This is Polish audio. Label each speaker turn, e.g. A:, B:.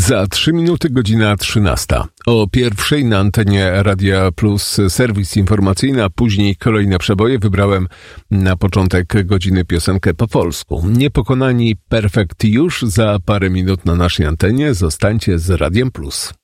A: Za 3 minuty godzina 13. O pierwszej na antenie Radia Plus serwis informacyjny, a później kolejne przeboje. Wybrałem na początek godziny piosenkę po polsku. Niepokonani Perfekt już za parę minut na naszej antenie. Zostańcie z Radiem Plus.